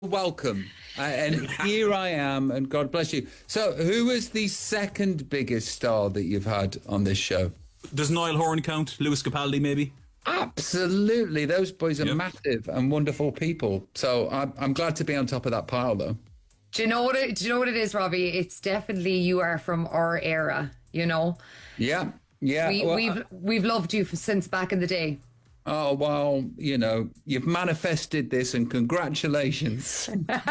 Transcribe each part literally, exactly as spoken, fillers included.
welcome. Uh, and here I am, and God bless you. So, who was the second biggest star that you've had on this show? Does Niall Horan count? Lewis Capaldi, maybe? Absolutely. Those boys are Yep. massive and wonderful people. So, I'm, I'm glad to be on top of that pile, though. Do you know what it, do you know what it is, Robbie? It's definitely you are from our era, you know. Yeah, yeah. We, well, we've we've loved you since back in the day. Oh, well, you know, you've manifested this, and congratulations.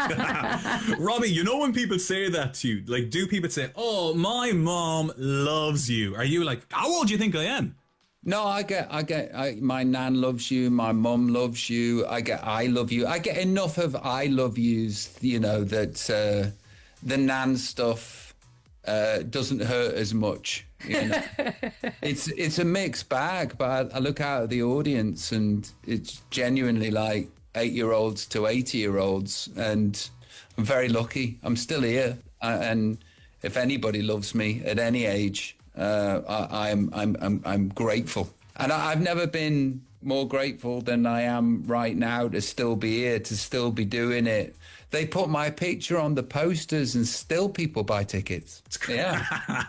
Robbie, you know when people say that to you, like, do people say, oh, my mom loves you? Are you like, how old do you think I am? No, I get, I get, I, my nan loves you, my mum loves you, I get, I love you. I get enough of I love yous, you know, that uh, the nan stuff uh, doesn't hurt as much. You know? it's it's a mixed bag, but I, I look out at the audience and it's genuinely like eight-year-olds to eighty-year-olds, and I'm very lucky. I'm still here, uh, and if anybody loves me at any age, Uh, I, I'm I'm I'm I'm grateful, and I, I've never been more grateful than I am right now to still be here, to still be doing it. They put my picture on the posters, and still people buy tickets. Yeah.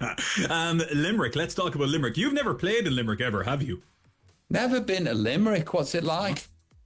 um, Limerick. Let's talk about Limerick. You've never played in Limerick ever, have you? Never been to Limerick. What's it like?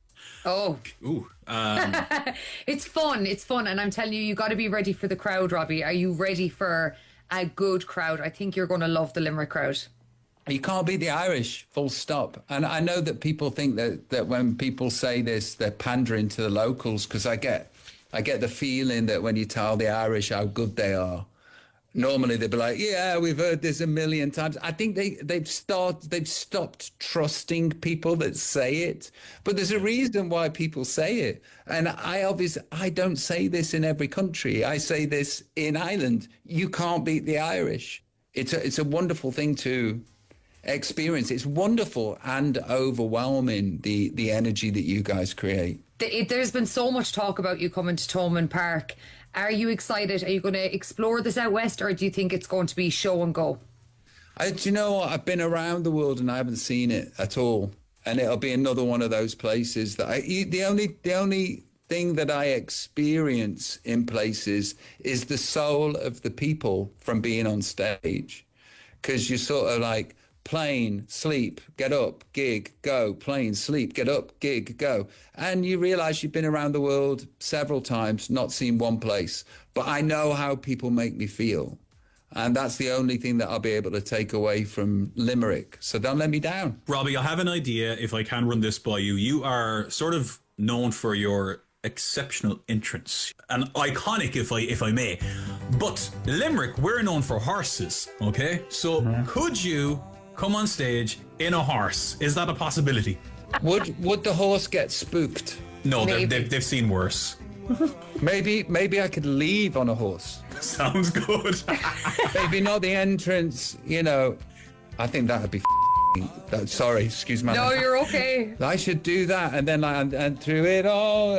Oh, Ooh. Um, it's fun. It's fun, and I'm telling you, you got to be ready for the crowd, Robbie. Are you ready for a good crowd? I think you're going to love the Limerick crowd. You can't beat the Irish, full stop. And I know that people think that, that when people say this, they're pandering to the locals, because I get, I get the feeling that when you tell the Irish how good they are, normally they'd be like, yeah, we've heard this a million times. I think they, they've start, they've stopped trusting people that say it. But there's a reason why people say it. And I obviously, I don't say this in every country. I say this in Ireland. You can't beat the Irish. It's a, it's a wonderful thing to experience. It's wonderful and overwhelming, the, the energy that you guys create. There's been so much talk about you coming to Thomond Park. Are you excited? Are you going to explore the Southwest, or do you think it's going to be show and go? I, do you know what? I've been around the world and I haven't seen it at all. And it'll be another one of those places that I, the only, the only thing that I experience in places is the soul of the people from being on stage. Because you're sort of like, plane, sleep, get up, gig, go, plane, sleep, get up, gig, go. And you realize you've been around the world several times, not seen one place. But I know how people make me feel. And that's the only thing that I'll be able to take away from Limerick. So don't let me down. Robbie, I have an idea, if I can run this by you. You are sort of known for your exceptional entrance, and iconic, if I if I may. But Limerick, we're known for horses, okay? So mm-hmm. could you come on stage in a horse? Is that a possibility? Would would the horse get spooked? No, they've, they've, they've seen worse. maybe maybe I could leave on a horse. Sounds good. Maybe not the entrance, you know. I think that would be that, sorry, excuse me. No, you're okay. I should do that, and then like, and, and through it all,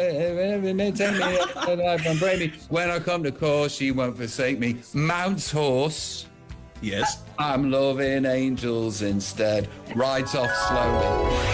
when I come to course, she won't forsake me. Mounts horse. Yes. I'm loving angels instead. Rides off slowly.